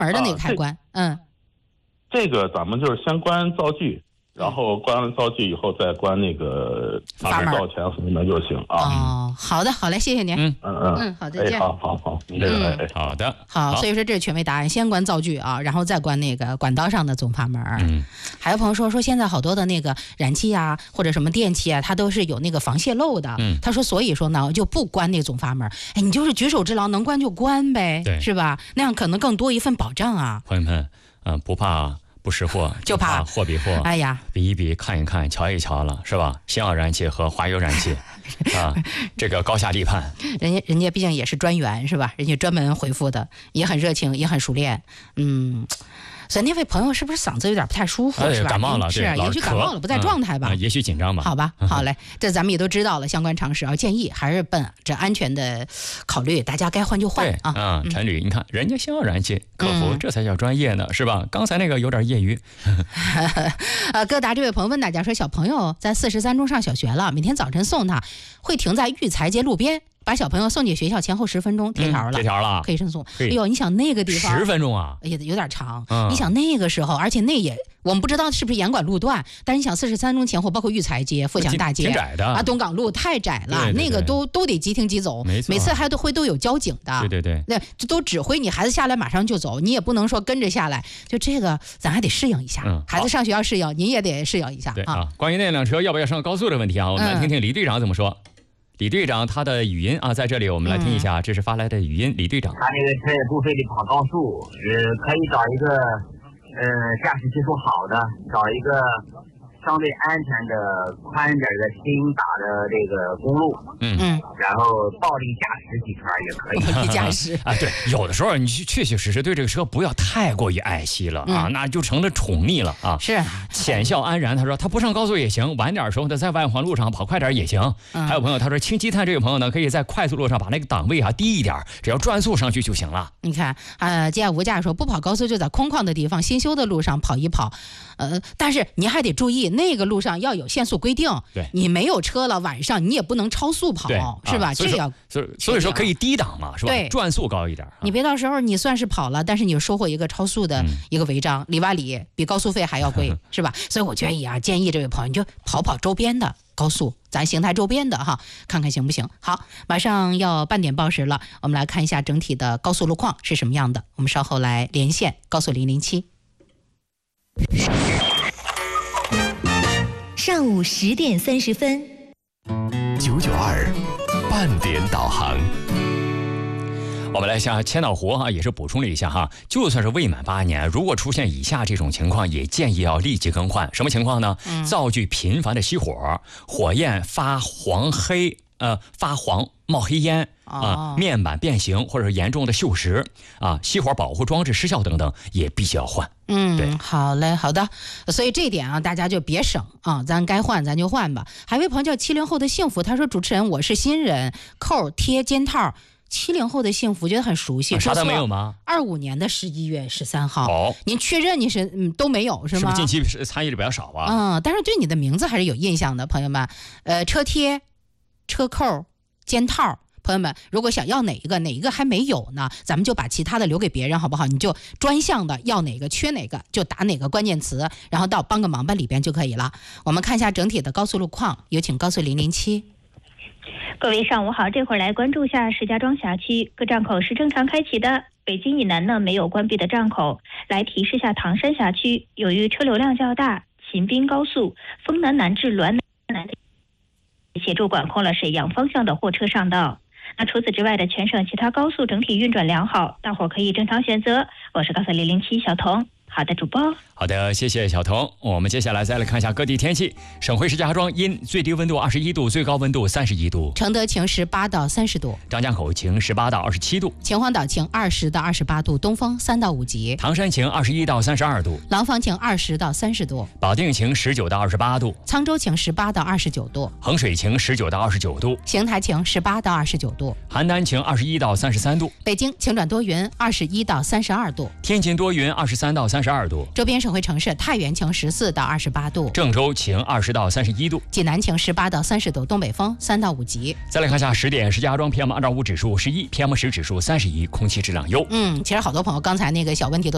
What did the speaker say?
门的那个开关。 这个咱们就是先关灶具，然后关完灶具以后再关那个阀门、 灶前什么的就行啊。 哦，好的，好嘞，谢谢您。好，再见。 好， 好的， 好，所以说这是权威答案，先关灶具啊，然后再关那个管道上的总阀门。还有朋友说现在好多的那个燃气啊或者什么电器啊，它都是有那个防泄漏的。他说所以说呢就不关那个总阀门，哎，你就是举手之劳，能关就关呗，是吧？那样可能更多一份保障啊。 朋友们，不怕不识货，就怕货比货。 哎呀， 比一比，看一看，瞧一瞧了，是吧？星耀燃气和华油燃气啊，这个高下立判。 人家毕竟也是专员，是吧？人家专门回复的，也很热情，也很熟练。所以那位朋友是不是嗓子有点不太舒服，是吧？ 感冒了， 是，也许感冒了，不在状态吧？ 也许紧张吧？ 好吧，好嘞，这咱们也都知道了相关常识啊，建议还是奔着安全的考虑，大家该换就换啊。 陈旅，你看人家星耀燃气客服，这才叫专业呢，是吧？刚才那个有点业余。 哥达这位朋友问大家说，小朋友在43中上小学了，每天早晨送他，会停在育才街路边。把小朋友送进学校前后10分钟，贴条了，可以申诉。哎呦，你想那个地方 10分钟啊， 哎呀，有点长。你想那个时候，而且那也我们不知道是不是严管路段，但是你想43中前后，包括育才街、富强大街， 挺窄的啊，东港路太窄了，那个都得即停即走，每次还都有交警的。 对， 那都指挥你孩子下来马上就走，你也不能说跟着下来，就这个咱还得适应一下。孩子上学要适应，您也得适应一下啊。 关于那辆车要不要上高速的问题啊，我们来听听李队长怎么说。李队长他的语音啊，在这里我们来听一下，这是发来的语音。李队长， 他那个车也不非得跑高速，可以找一个驾驶技术好的，找一个相对安全的宽点的新打的这个公路，然后暴力驾驶几圈也可以。 暴力驾驶啊，对，有的时候你确实对这个车不要太过于爱惜了啊，那就成了宠溺了啊。 是， 浅笑安然他说他不上高速也行，晚点的时候他在外环路上跑快点也行。还有朋友他说氢积碳这位朋友呢，可以在快速路上把那个档位啊低一点，只要转速上去就行了。 你看接下无价说不跑高速就在空旷的地方新修的路上跑一跑，但是你还得注意那个路上要有限速规定， 对， 你没有车了晚上你也不能超速跑，是吧？这要所以说可以低档嘛，是吧？ 对， 转速高一点， 你别到时候你算是跑了，但是你收获一个超速的一个违章，里外里比高速费还要贵，是吧？所以我建议这位朋友你就跑周边的高速，咱邢台周边的哈，看看行不行？好，马上要半点报时了，我们来看一下整体的高速路况是什么样的。我们稍后来连线高速007。 上午10点30分 992半点导航。 我们来下千岛湖也是补充了一下哈，就算是未满8年，如果出现以下这种情况，也建议要立即更换。什么情况呢？灶具频繁的熄火，火焰发黄冒黑烟面板变形或者是严重的锈蚀熄火保护装置失效等等，也必须要换。对， 好嘞，好的。所以这一点大家就别省咱该换咱就换吧。还有位朋友叫70后的幸福，他说主持人我是新人，扣贴肩套。70后的幸福觉得很熟悉， 啥都没有吗 ？25年的11月13号，您确认你是都没有是吗？ 是不是近期参与的比较少啊？ 但是对你的名字还是有印象的，朋友们。车贴、车扣、肩套，朋友们，如果想要哪一个还没有呢，咱们就把其他的留给别人，好不好？你就专项的要哪个缺哪个，就打哪个关键词，然后到帮个忙吧里边就可以了。我们看一下整体的高速路况，有请高速007。 各位上午好，这会儿来关注下石家庄辖区各站口是正常开启的，北京以南呢没有关闭的站口。来提示下唐山辖区，由于车流量较大，秦滨高速丰南南至滦南协助管控了沈阳方向的货车上道。那除此之外的全省其他高速整体运转良好，大伙可以正常选择。我是高速007小童。好的，主播。 好的，谢谢小童。我们接下来再来看一下各地天气。省会石家庄阴，最低温度21度，最高温度31度。 承德晴18到30度。 张家口晴18到27度。 秦皇岛晴20到28度，东风3到5级。 唐山晴21到32度。 廊坊晴20到30度。 保定晴19到28度。 沧州晴18到29度。 衡水晴19到29度。 邢台晴18到29度。 邯郸晴21到33度。 北京晴转多云21到32度。 天津多云23到32度。 周边省会城市太原晴14到28度。 郑州晴20到31度。 济南晴18到30度，东北风3到5级。 再来看一下10点，石家庄 PM2.5指数11，PM10指数31，空气质量优。 其实好多朋友刚才那个小问题都